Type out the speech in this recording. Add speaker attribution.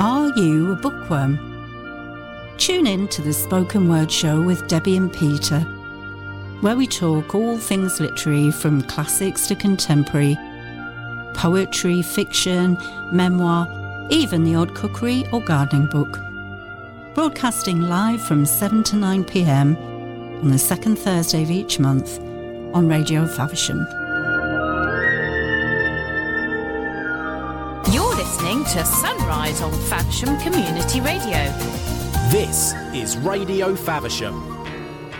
Speaker 1: Are you a bookworm? Tune in to the Spoken Word Show with Debbie and Peter, where we talk all things literary from classics to contemporary, poetry, fiction, memoir, even the odd cookery or gardening book. Broadcasting live from 7 to 9 p.m. on the second Thursday of each month on Radio Faversham.
Speaker 2: You're listening to Sunrise on Faversham Community Radio.
Speaker 3: This is Radio Faversham.